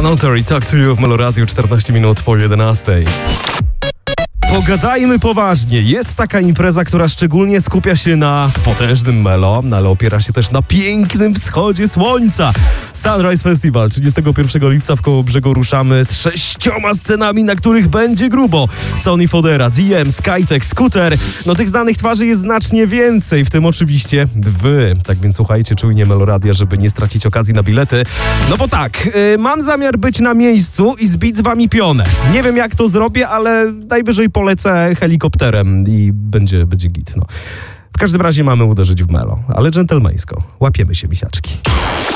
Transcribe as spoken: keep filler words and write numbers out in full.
Another i Talk to You w Meloradiu, czternaście minut po jedenastej. Pogadajmy poważnie. Jest taka impreza, która szczególnie skupia się na potężnym melo, ale opiera się też na pięknym wschodzie słońca. Sunrise Festival. trzydziestego pierwszego lipca w Kołobrzegu ruszamy z sześcioma scenami, na których będzie grubo. Sony Fodera, D M, Skytech, Scooter. No tych znanych twarzy jest znacznie więcej, w tym oczywiście wy. Tak więc słuchajcie czujnie Meloradia, żeby nie stracić okazji na bilety. No bo tak, yy, mam zamiar być na miejscu i zbić z wami pionę. Nie wiem jak to zrobię, ale najwyżej polecę helikopterem i będzie, będzie git, no. W każdym razie mamy uderzyć w melo, ale dżentelmeńsko. Łapiemy się, misiaczki.